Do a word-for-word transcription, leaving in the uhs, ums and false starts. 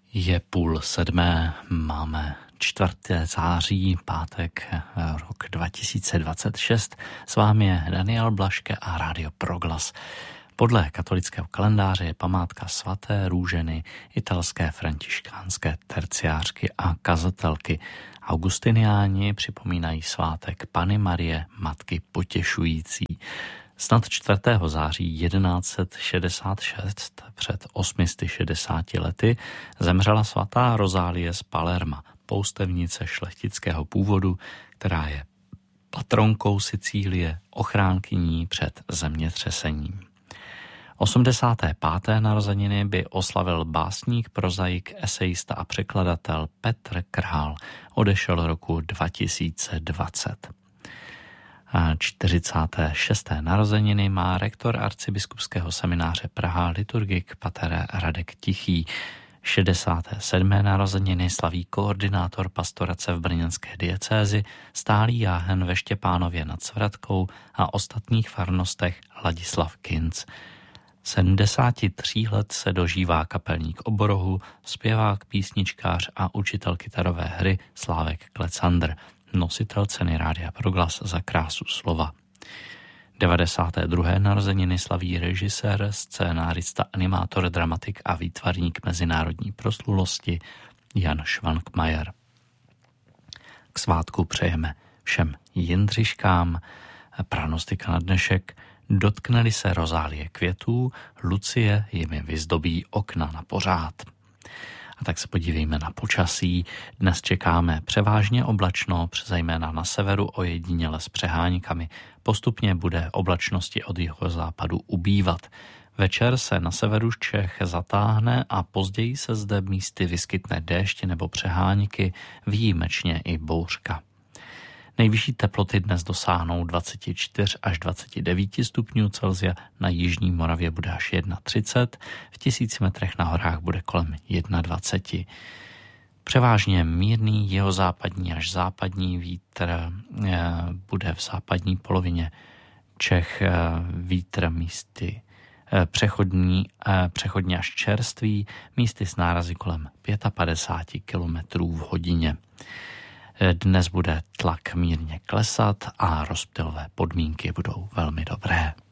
Je půl sedmé, máme čtvrté září, pátek, rok dva tisíce dvacet šest. S vámi je Daniel Blaške a Rádio Proglas. Podle katolického kalendáře je památka svaté Růženy, italské františkánské terciářky a kazatelky. Augustiniáni připomínají svátek Panny Marie, Matky potěšující. Snad čtvrtého září jedenáct set šedesát šest, před osmi sty šedesáti lety, zemřela svatá Rozálie z Palerma, poustevnice šlechtického původu, která je patronkou Sicílie, ochránkyní před zemětřesením. osmdesáté páté narozeniny by oslavil básník, prozaik, esejista a překladatel Petr Král, odešel roku dva tisíce dvacet. čtyřicáté šesté narozeniny má rektor arcibiskupského semináře Praha liturgik pater Radek Tichý. šedesáté sedmé narozeniny slaví koordinátor pastorace v brněnské diecézi, stálý jáhen ve Štěpánově nad Svratkou a ostatních farnostech Ladislav Kinc. sedmdesáti tří let se dožívá kapelník oborohu, zpěvák, písničkář a učitel kytarové hry Slávek Klecandr, nositel ceny Rádia Proglas za krásu slova. devadesáté druhé narozeniny slaví režisér, scénárista, animátor, dramatik a výtvarník mezinárodní proslulosti Jan Švankmajer. K svátku přejeme všem Jindřiškám pranostika na dnešek. Dotkne-li se rozálie květů, Lucie jimi vyzdobí okna na pořád. A tak se podívejme na počasí. Dnes čekáme převážně oblačno, zejména na severu ojediněle s přeháňkami. Postupně bude oblačnosti od jihozápadu ubývat. Večer se na severu Čech zatáhne a později se zde místy vyskytne déšť nebo přeháňky, výjimečně i bouřka. Nejvyšší teploty dnes dosáhnou dvacet čtyři až dvacet devět stupňů Celsia, na jižní Moravě bude až třicet jedna, v tisíci metrech na horách bude kolem dvacet jedna. Převážně mírný jihozápadní až západní vítr bude v západní polovině Čech, vítr místy přechodní, přechodně až čerstvý, místy s nárazy kolem padesát pět kilometrů v hodině. Dnes bude tlak mírně klesat a rozptylové podmínky budou velmi dobré.